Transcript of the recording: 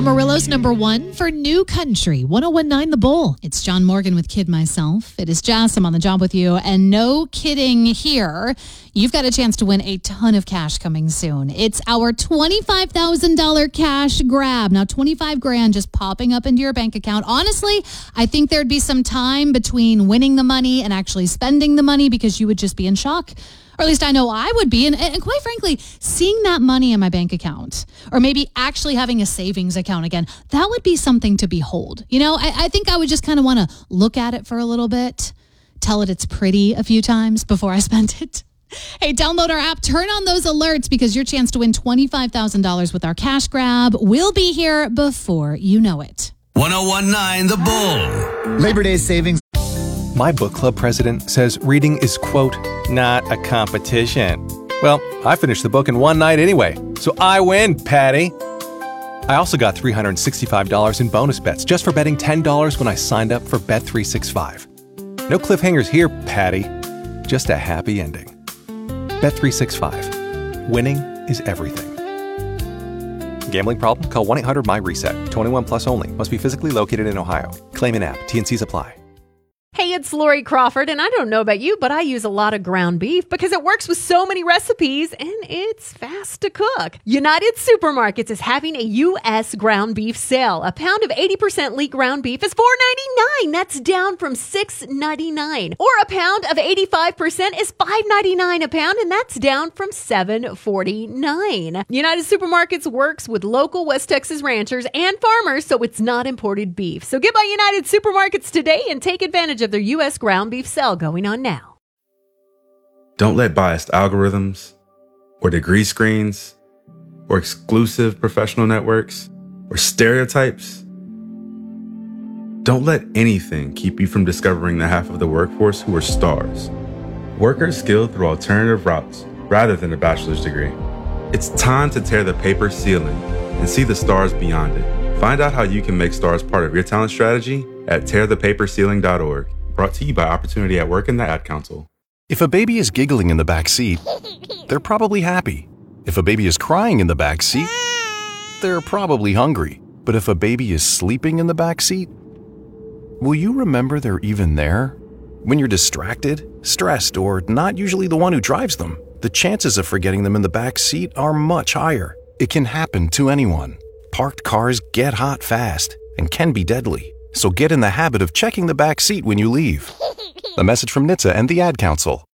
Amarillo's number one for New Country, 1019 The Bull. It's John Morgan with Kid Myself. It is Jess. I'm on the job with you. And no kidding here. You've got a chance to win a ton of cash coming soon. It's our $25,000 cash grab. Now, 25 grand just popping up into your bank account. Honestly, I think there'd be some time between winning the money and actually spending the money because you would just be in shock. Or at least I know I would be. And quite frankly, seeing that money in my bank account or maybe actually having a savings account again, that would be something to behold. You know, I think I would just kind of want to look at it for a little bit, tell it it's pretty a few times before I spend it. Hey, download our app, turn on those alerts because your chance to win $25,000 with our cash grab will be here before you know it. 1019 The Bull. Labor Day savings. My book club president says reading is, quote, not a competition. Well, I finished the book in one night anyway, so I win, Patty. I also got $365 in bonus bets just for betting $10 when I signed up for Bet365. No cliffhangers here, Patty. Just a happy ending. Bet365. Winning is everything. Gambling problem? Call 1-800-MY-RESET. 21 plus only. Must be physically located in Ohio. Claim in app. T&Cs apply. Hey, it's Lori Crawford, and I don't know about you, but I use a lot of ground beef because it works with so many recipes and it's fast to cook. United Supermarkets is having a U.S. ground beef sale. A pound of 80% lean ground beef is $4.99. That's down from $6.99. Or a pound of 85% is $5.99 a pound, and that's down from $7.49. United Supermarkets works with local West Texas ranchers and farmers, so it's not imported beef. So get by United Supermarkets today and take advantage of their U.S. ground beef sale going on now. Don't let biased algorithms or degree screens or exclusive professional networks or stereotypes. Don't let anything keep you from discovering the half of the workforce who are stars. Workers skilled through alternative routes rather than a bachelor's degree. It's time to tear the paper ceiling and see the stars beyond it. Find out how you can make stars part of your talent strategy at tearthepaperceiling.org. Brought to you by Opportunity at Work and the Ad Council. If a baby is giggling in the back seat, they're probably happy. If a baby is crying in the back seat, they're probably hungry. But if a baby is sleeping in the back seat, will you remember they're even there? When you're distracted, stressed, or not usually the one who drives them, the chances of forgetting them in the back seat are much higher. It can happen to anyone. Parked cars get hot fast and can be deadly. So get in the habit of checking the back seat when you leave. A message from NHTSA and the Ad Council.